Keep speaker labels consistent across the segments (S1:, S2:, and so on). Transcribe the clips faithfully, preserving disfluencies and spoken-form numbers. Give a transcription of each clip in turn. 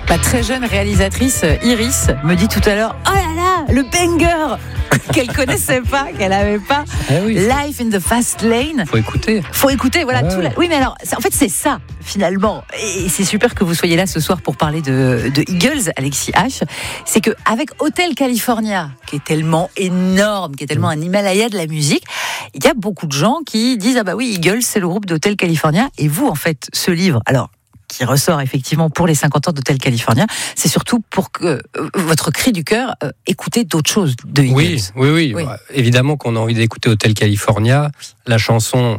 S1: Ma très jeune réalisatrice Iris me dit tout à l'heure, oh là là, le banger qu'elle connaissait pas, qu'elle avait pas.
S2: Eh oui,
S1: Life in the Fast Lane.
S2: Faut écouter.
S1: Faut écouter, voilà.
S2: Ouais.
S1: Tout la... Oui, mais alors, en fait, c'est ça, finalement. Et c'est super que vous soyez là ce soir pour parler de, de Eagles, Alexis H. C'est qu'avec Hotel California, qui est tellement énorme, qui est tellement un Himalaya de la musique, il y a beaucoup de gens qui disent, ah bah oui, Eagles, c'est le groupe d'Hotel California. Et vous, en fait, ce livre, alors, qui ressort effectivement pour les cinquante ans d'Hotel California, c'est surtout pour que euh, votre cri du cœur, euh, écoutez d'autres choses de Eagles.
S2: Oui, oui, oui,
S1: Oui.
S2: Bah, évidemment qu'on a envie d'écouter Hotel California. La chanson,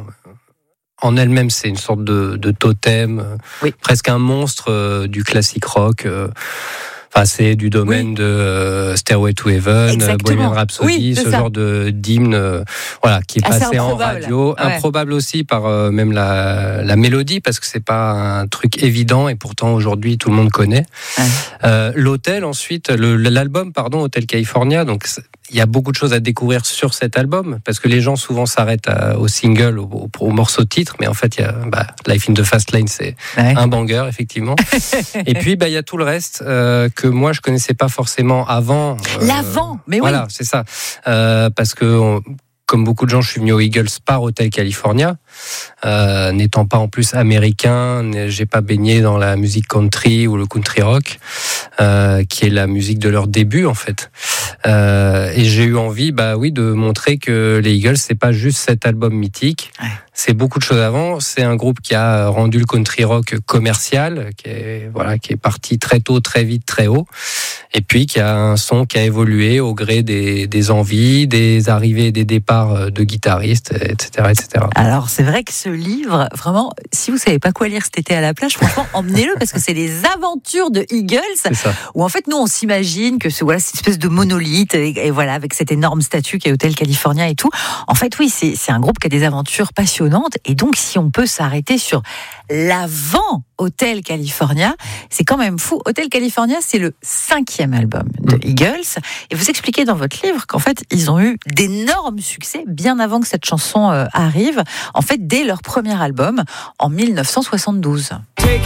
S2: en elle-même, c'est une sorte de, de totem, euh,
S1: Oui.
S2: presque un monstre euh, du classique rock. euh, Enfin, c'est du domaine
S1: Oui.
S2: de euh, Stairway to Heaven,
S1: Exactement.
S2: Bohemian Rhapsody,
S1: Oui, c'est
S2: ce
S1: ça.
S2: genre de d'hymne, euh, voilà, qui est
S1: Assez
S2: passé en
S1: improbable.
S2: radio,
S1: Ouais.
S2: improbable aussi par euh, même la, la mélodie, parce que c'est pas un truc évident et pourtant aujourd'hui tout le monde connaît.
S1: Ouais.
S2: Euh, l'hôtel ensuite, le, l'album pardon, Hotel California, donc il y a beaucoup de choses à découvrir sur cet album, parce que les gens souvent s'arrêtent à, au single, au, au, au morceau de titre, mais en fait, il y a bah, Life in the Fast Lane, c'est
S1: Ouais.
S2: un banger, effectivement. Et puis, bah, il y a tout le reste euh, que moi, je connaissais pas forcément avant. Euh,
S1: L'avant, mais oui.
S2: Voilà, c'est ça. Euh, parce que, on, comme beaucoup de gens, je suis venu aux Eagles par Hotel California. Euh, n'étant pas en plus américain, j'ai pas baigné dans la musique country ou le country rock, euh, qui est la musique de leur début en fait. Euh, et j'ai eu envie, bah oui, de montrer que les Eagles, c'est pas juste cet album mythique.
S1: Ouais.
S2: C'est beaucoup de choses avant. C'est un groupe qui a rendu le country rock commercial, qui est voilà, qui est parti très tôt, très vite, très haut, et puis qui a un son qui a évolué au gré des, des envies, des arrivées, et des départs de guitaristes, et cetera, et cetera.
S1: Alors, c'est vrai que ce livre, vraiment, si vous savez pas quoi lire cet été à la plage, franchement, emmenez-le parce que c'est les aventures de Eagles.
S2: C'est ça.
S1: Où en fait, nous, on s'imagine que c'est voilà, cette espèce de monolithe et, et voilà, avec cette énorme statue qui est Hotel California et tout. En fait, oui, c'est, c'est un groupe qui a des aventures passionnantes. Et donc, si on peut s'arrêter sur l'avant Hotel California, c'est quand même fou. Hotel California, c'est le cinquième album de Eagles. Et vous expliquez dans votre livre qu'en fait, ils ont eu d'énormes succès bien avant que cette chanson euh, arrive. En fait, dès leur premier album, en mille neuf cent soixante-douze.